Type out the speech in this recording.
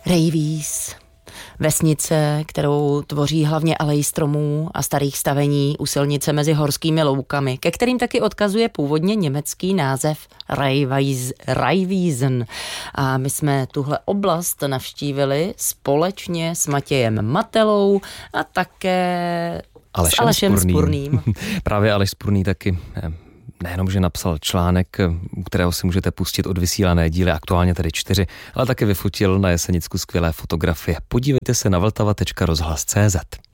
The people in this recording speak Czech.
Rejvíz. Vesnice, kterou tvoří hlavně alej stromů a starých stavení u silnice mezi horskými loukami, ke kterým taky odkazuje původně německý název Raiwiesen. A my jsme tuhle oblast navštívili společně s Matějem Matelou a také s Alešem Spurným. Právě Aleš Spurný taky nejenom, že napsal článek, u kterého si můžete pustit odvysílané díly, aktuálně tedy 4, ale také vyfotil na Jesenicku skvělé fotografie. Podívejte se na vltava.rozhlas.cz.